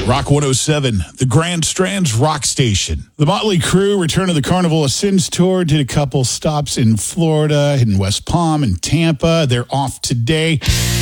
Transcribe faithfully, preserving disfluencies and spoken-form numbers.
Rock one oh seven, the Grand Strands Rock Station. The Motley Crue return to the Carnival of Sins tour, did a couple stops in Florida, in West Palm and Tampa. They're off today.